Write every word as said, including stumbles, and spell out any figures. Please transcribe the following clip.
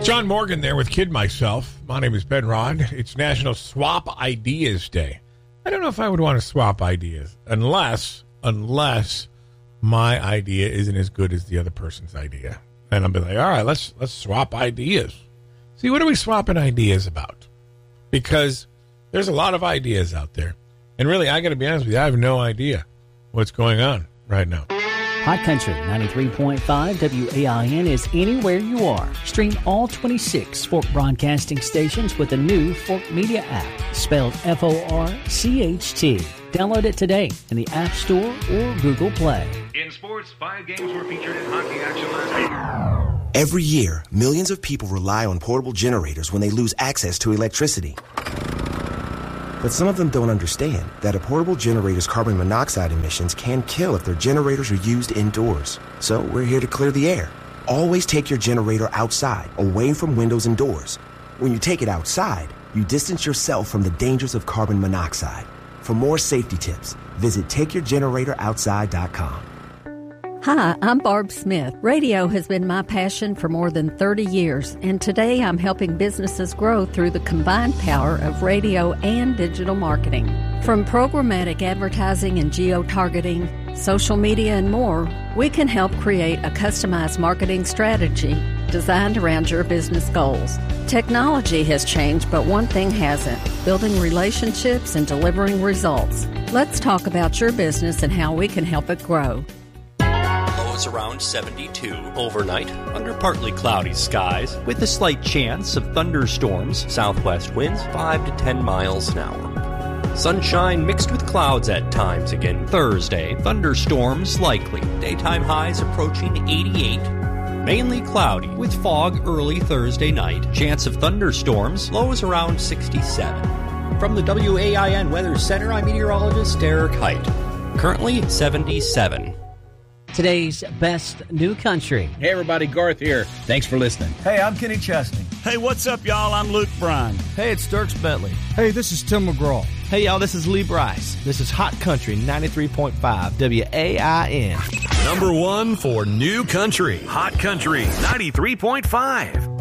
John Morgan there with Kid Myself. My name is Ben Rod. It's National Swap Ideas Day. I don't know if I would want to swap ideas unless, unless my idea isn't as good as the other person's idea. And I'll be like, all right, let's let's swap ideas. See, what are we swapping ideas about? Because there's a lot of ideas out there. And really, I got to be honest with you, I have no idea what's going on right now. Hot Country ninety-three point five W A I N is anywhere you are. Stream all twenty-six Fork broadcasting stations with the new Fork Media app, spelled F O R C H T. Download it today in the App Store or Google Play. In sports, five games were featured in hockey action last week. Every year, millions of people rely on portable generators when they lose access to electricity. But some of them don't understand that a portable generator's carbon monoxide emissions can kill if their generators are used indoors. So we're here to clear the air. Always take your generator outside, away from windows and doors. When you take it outside, you distance yourself from the dangers of carbon monoxide. For more safety tips, visit take your generator outside dot com. Hi, I'm Barb Smith. Radio has been my passion for more than thirty years, and today I'm helping businesses grow through the combined power of radio and digital marketing. From programmatic advertising and geo-targeting, social media, and more, we can help create a customized marketing strategy designed around your business goals. Technology has changed, but one thing hasn't: building relationships and delivering results. Let's talk about your business and how we can help it grow. Lows around seventy-two. Overnight, under partly cloudy skies, with a slight chance of thunderstorms. Southwest winds five to ten miles an hour. Sunshine mixed with clouds at times again Thursday. Thunderstorms likely. Daytime highs approaching eighty-eight. Mainly cloudy with fog early Thursday night. Chance of thunderstorms. Lows around sixty-seven. From the W A I N Weather Center, I'm meteorologist Derek Height. Currently seventy-seven. Today's best new country. Hey everybody, Garth here. Thanks for listening. Hey, I'm Kenny Chesney. Hey, what's up, y'all? I'm Luke Bryan. Hey, it's Dierks Bentley. Hey, this is Tim McGraw. Hey, y'all, this is Lee Bryce. This is Hot Country ninety-three point five W A I N. Number one for new country. Hot Country ninety-three point five.